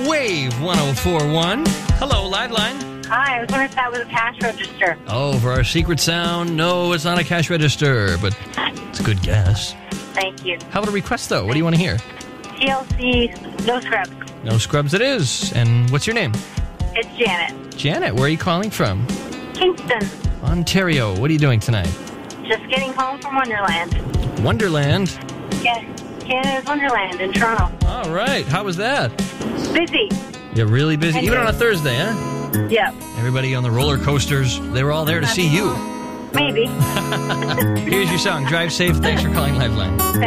Wave 104.1. Hello, Liveline. Hi, I was wondering if that was a cash register. Oh, for our secret sound, no, it's not a cash register, but it's a good guess. Thank you. How about a request, though? What do you want to hear? TLC, No Scrubs. No Scrubs it is. And what's your name? It's Janet. Janet, where are you calling from? Kingston. Ontario. What are you doing tonight? Just getting home from Wonderland. Wonderland. Yeah, Canada's Wonderland in Toronto. All right. How was that? Busy. You're really busy. Even on a Thursday, huh? Yeah. Everybody on the roller coasters, they were all there to see you. Maybe. Here's your song. Drive safe. Thanks for calling Lifeline.